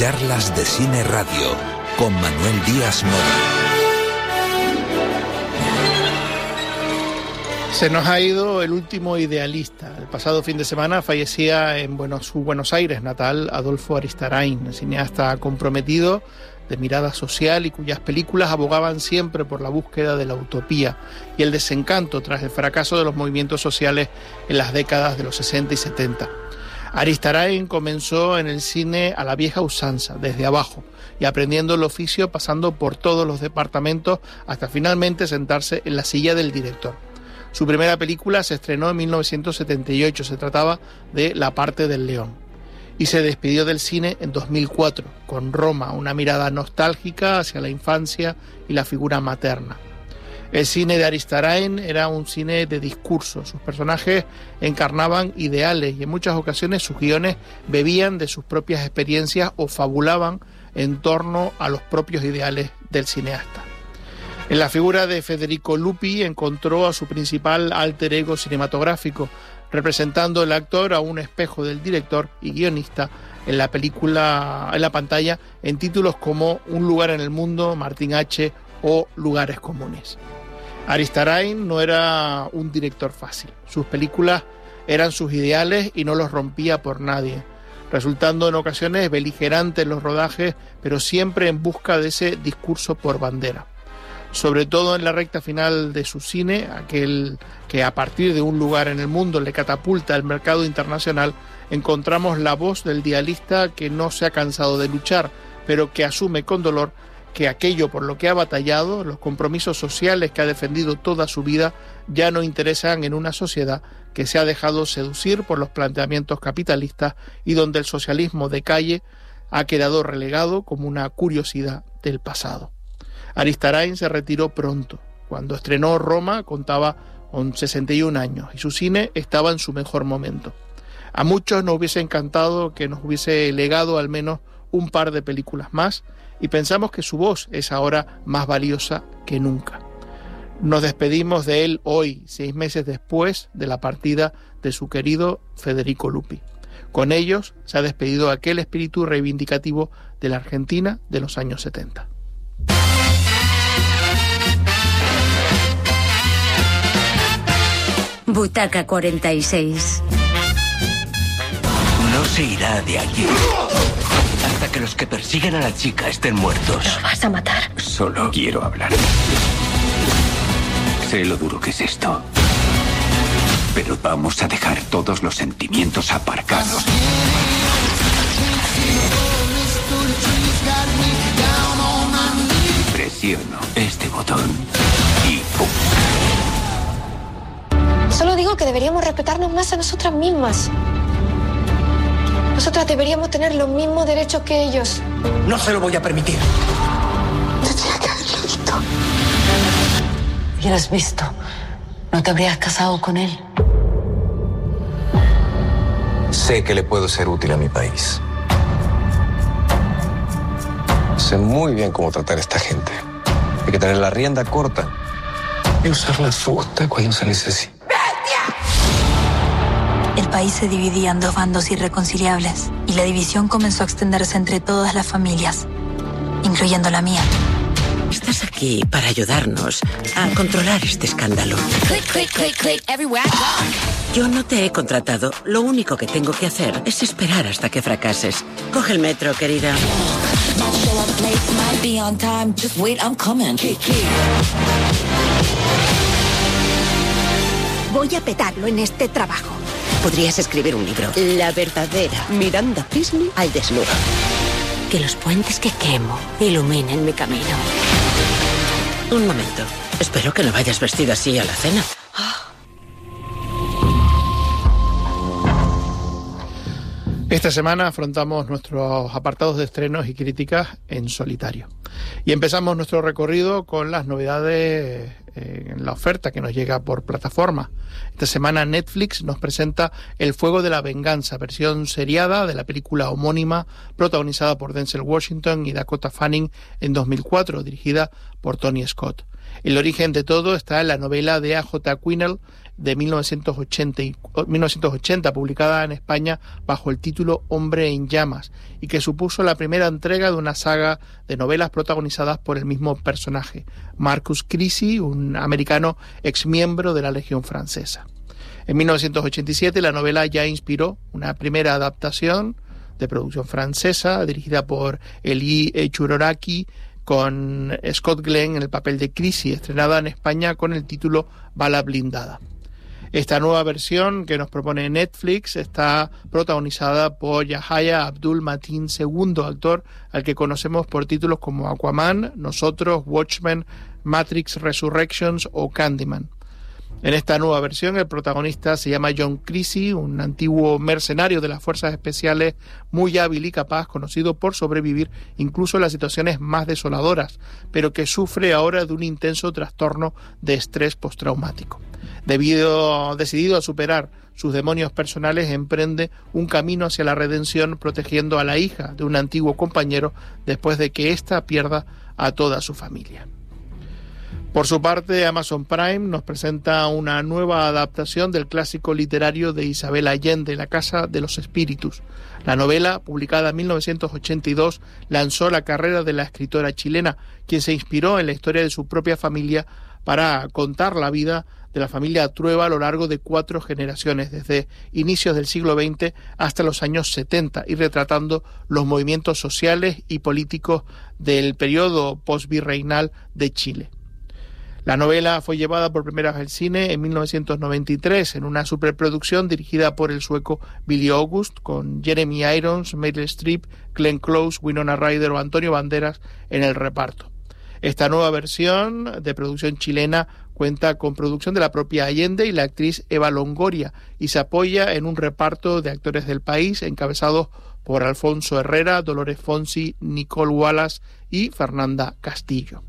Charlas de Cine Radio con Manuel Díaz Mora. Se nos ha ido el último idealista. El pasado fin de semana fallecía en su Buenos Aires natal Adolfo Aristarain, cineasta comprometido, de mirada social y cuyas películas abogaban siempre por la búsqueda de la utopía y el desencanto tras el fracaso de los movimientos sociales en las décadas de los 60 y 70. Aristarain comenzó en el cine a la vieja usanza, desde abajo, y aprendiendo el oficio pasando por todos los departamentos hasta finalmente sentarse en la silla del director. Su primera película se estrenó en 1978, se trataba de La parte del león. Y se despidió del cine en 2004, con Roma, una mirada nostálgica hacia la infancia y la figura materna. El cine de Aristarain era un cine de discurso. Sus personajes encarnaban ideales y en muchas ocasiones sus guiones bebían de sus propias experiencias o fabulaban en torno a los propios ideales del cineasta. En la figura de Federico Lupi encontró a su principal alter ego cinematográfico, representando el actor a un espejo del director y guionista en la pantalla, en títulos como Un lugar en el mundo, Martin H. o Lugares comunes. Aristarain no era un director fácil. Sus películas eran sus ideales y no los rompía por nadie, resultando en ocasiones beligerantes los rodajes, pero siempre en busca de ese discurso por bandera. Sobre todo en la recta final de su cine, aquel que a partir de Un lugar en el mundo le catapulta al mercado internacional, encontramos la voz del idealista que no se ha cansado de luchar, pero que asume con dolor que aquello por lo que ha batallado, los compromisos sociales que ha defendido toda su vida, ya no interesan en una sociedad que se ha dejado seducir por los planteamientos capitalistas y donde el socialismo de calle ha quedado relegado como una curiosidad del pasado. Aristarain se retiró pronto. Cuando estrenó Roma contaba con 61 años y su cine estaba en su mejor momento. A muchos nos hubiese encantado que nos hubiese legado al menos un par de películas más y pensamos que su voz es ahora más valiosa que nunca. Nos despedimos de él hoy, 6 meses después de la partida de su querido Federico Lupi. Con ellos se ha despedido aquel espíritu reivindicativo de la Argentina de los años 70. Butaca 46. No se irá de aquí hasta que los que persiguen a la chica estén muertos. ¿Lo vas a matar? Solo quiero hablar. Sé lo duro que es esto, pero vamos a dejar todos los sentimientos aparcados. Presiono este botón y ¡pum! Solo digo que deberíamos respetarnos más a nosotras mismas. Nosotras deberíamos tener los mismos derechos que ellos. No se lo voy a permitir. Tendría que haberlo visto. Si hubieras visto, no te habrías casado con él. Sé que le puedo ser útil a mi país. Sé muy bien cómo tratar a esta gente. Hay que tener la rienda corta y usar la fusta cuando se necesita. El país se dividía en 2 bandos irreconciliables y la división comenzó a extenderse entre todas las familias, incluyendo la mía. Estás aquí para ayudarnos a controlar este escándalo. Yo no te he contratado. Lo único que tengo que hacer es esperar hasta que fracases. Coge el metro, querida. Voy a petarlo en este trabajo. Podrías escribir un libro. La verdadera Miranda Priestly al desnudo. Que los puentes que quemo iluminen mi camino. Un momento. Espero que no vayas vestida así a la cena. Esta semana afrontamos nuestros apartados de estrenos y críticas en solitario. Y empezamos nuestro recorrido con las novedades en la oferta que nos llega por plataforma. Esta semana Netflix nos presenta El fuego de la venganza, versión seriada de la película homónima protagonizada por Denzel Washington y Dakota Fanning en 2004, dirigida por Tony Scott. El origen de todo está en la novela de A.J. Quinnell de 1980, publicada en España bajo el título Hombre en llamas, y que supuso la primera entrega de una saga de novelas protagonizadas por el mismo personaje, Marcus Creasy, un americano exmiembro de la Legión Francesa. En 1987 la novela ya inspiró una primera adaptación de producción francesa dirigida por Elie Churoraki, con Scott Glenn en el papel de Creasy, estrenada en España con el título Bala blindada. Esta nueva versión que nos propone Netflix está protagonizada por Yahya Abdul-Mateen II, actor al que conocemos por títulos como Aquaman, Nosotros, Watchmen, Matrix Resurrections o Candyman. En esta nueva versión el protagonista se llama John Creasy, un antiguo mercenario de las fuerzas especiales muy hábil y capaz, conocido por sobrevivir incluso en las situaciones más desoladoras, pero que sufre ahora de un intenso trastorno de estrés postraumático. Decidido a superar sus demonios personales, emprende un camino hacia la redención protegiendo a la hija de un antiguo compañero después de que ésta pierda a toda su familia. Por su parte, Amazon Prime nos presenta una nueva adaptación del clásico literario de Isabel Allende, La Casa de los Espíritus. La novela, publicada en 1982, lanzó la carrera de la escritora chilena, quien se inspiró en la historia de su propia familia para contar la vida de la familia Trueba a lo largo de 4 generaciones, desde inicios del siglo XX hasta los años 70, y retratando los movimientos sociales y políticos del periodo postvirreinal de Chile. La novela fue llevada por primera vez al cine en 1993 en una superproducción dirigida por el sueco Billy August, con Jeremy Irons, Meryl Streep, Glenn Close, Winona Ryder o Antonio Banderas en el reparto. Esta nueva versión de producción chilena cuenta con producción de la propia Allende y la actriz Eva Longoria, y se apoya en un reparto de actores del país encabezados por Alfonso Herrera, Dolores Fonsi, Nicole Wallace y Fernanda Castillo.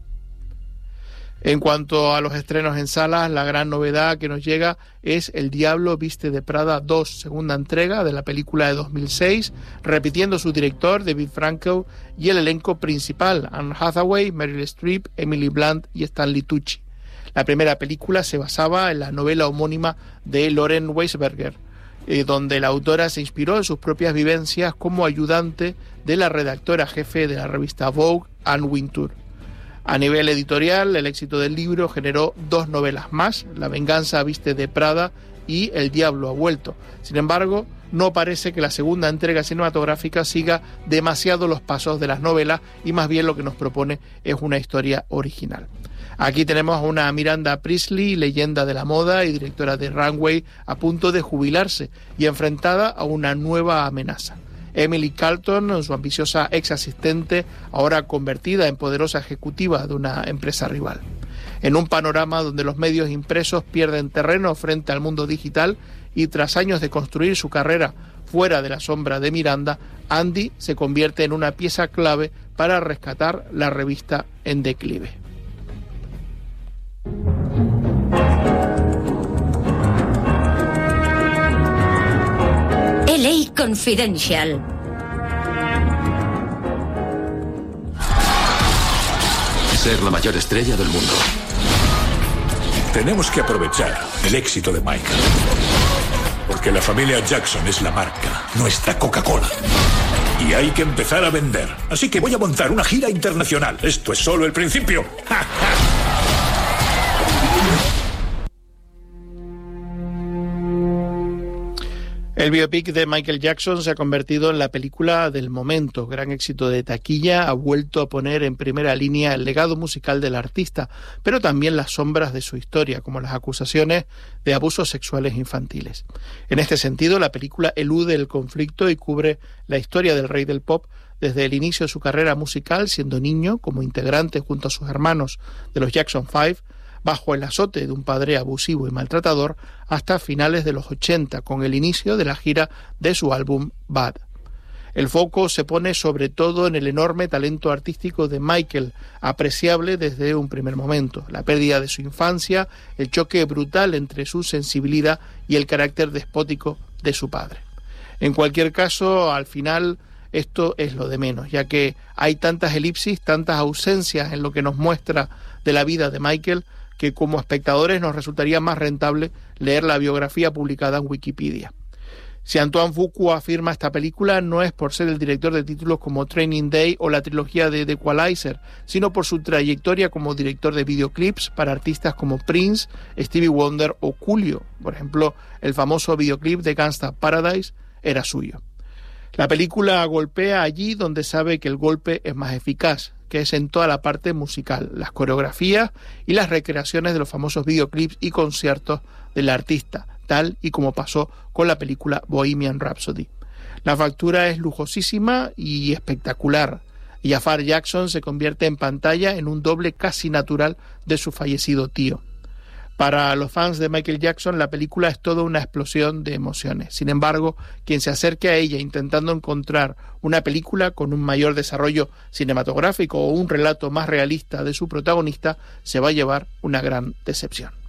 En cuanto a los estrenos en salas, la gran novedad que nos llega es El Diablo Viste de Prada 2, segunda entrega de la película de 2006, repitiendo su director, David Frankel, y el elenco principal, Anne Hathaway, Meryl Streep, Emily Blunt y Stanley Tucci. La primera película se basaba en la novela homónima de Loren Weisberger, donde la autora se inspiró en sus propias vivencias como ayudante de la redactora jefe de la revista Vogue, Anne Wintour. A nivel editorial, el éxito del libro generó 2 novelas más, La venganza viste de Prada y El diablo ha vuelto. Sin embargo, no parece que la segunda entrega cinematográfica siga demasiado los pasos de las novelas, y más bien lo que nos propone es una historia original. Aquí tenemos a una Miranda Priestly, leyenda de la moda y directora de Runway, a punto de jubilarse y enfrentada a una nueva amenaza. Emily Carlton, su ambiciosa ex asistente, ahora convertida en poderosa ejecutiva de una empresa rival. En un panorama donde los medios impresos pierden terreno frente al mundo digital, y tras años de construir su carrera fuera de la sombra de Miranda, Andy se convierte en una pieza clave para rescatar la revista en declive. LA Confidential. Ser la mayor estrella del mundo. Tenemos que aprovechar el éxito de Michael. Porque la familia Jackson es la marca, nuestra Coca-Cola. Y hay que empezar a vender. Así que voy a montar una gira internacional. Esto es solo el principio. El biopic de Michael Jackson se ha convertido en la película del momento. Gran éxito de taquilla, ha vuelto a poner en primera línea el legado musical del artista, pero también las sombras de su historia, como las acusaciones de abusos sexuales infantiles. En este sentido, la película elude el conflicto y cubre la historia del rey del pop desde el inicio de su carrera musical, siendo niño, como integrante junto a sus hermanos de los Jackson 5, bajo el azote de un padre abusivo y maltratador, hasta finales de los 80, con el inicio de la gira de su álbum Bad. El foco se pone sobre todo en el enorme talento artístico de Michael, apreciable desde un primer momento, la pérdida de su infancia, el choque brutal entre su sensibilidad y el carácter despótico de su padre. En cualquier caso, al final, esto es lo de menos, ya que hay tantas elipsis, tantas ausencias en lo que nos muestra de la vida de Michael, que como espectadores nos resultaría más rentable leer la biografía publicada en Wikipedia. Si Antoine Fuqua afirma esta película, no es por ser el director de títulos como Training Day o la trilogía de The Equalizer, sino por su trayectoria como director de videoclips para artistas como Prince, Stevie Wonder o Coolio. Por ejemplo, el famoso videoclip de Gangsta Paradise era suyo. La película golpea allí donde sabe que el golpe es más eficaz, que es en toda la parte musical, las coreografías y las recreaciones de los famosos videoclips y conciertos del artista, tal y como pasó con la película Bohemian Rhapsody. La factura es lujosísima y espectacular. Jafar Jackson se convierte en pantalla en un doble casi natural de su fallecido tío. Para los fans de Michael Jackson, la película es toda una explosión de emociones. Sin embargo, quien se acerque a ella intentando encontrar una película con un mayor desarrollo cinematográfico o un relato más realista de su protagonista, se va a llevar una gran decepción.